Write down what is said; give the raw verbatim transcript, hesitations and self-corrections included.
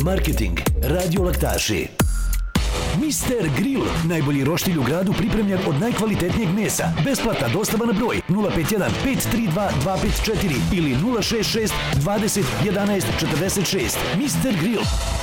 Marketing, Radio Laktaši. mister Grill, najbolji roštilj u gradu pripremljen od najkvalitetnijeg mesa. Besplatna dostava na broj nula pet jedan pet tri dva dva pet četiri ili nula šest šest dvadeset jedanaest četrdeset šest. mister Grill.